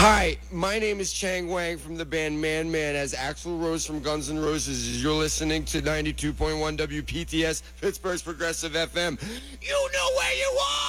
Hi, my name is Chang Wang from the band Man Man, as Axl Rose from Guns N' Roses. You're listening to 92.1 WPTS, Pittsburgh's Progressive FM. You know where you are!